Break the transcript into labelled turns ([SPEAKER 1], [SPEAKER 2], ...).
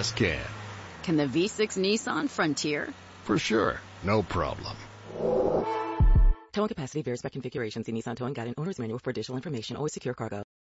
[SPEAKER 1] just can.
[SPEAKER 2] Can the V6 Nissan Frontier?
[SPEAKER 1] For sure. No problem.
[SPEAKER 3] Towing capacity varies by configuration. See Nissan Towing Guide and Owner's Manual for additional information. Always secure cargo.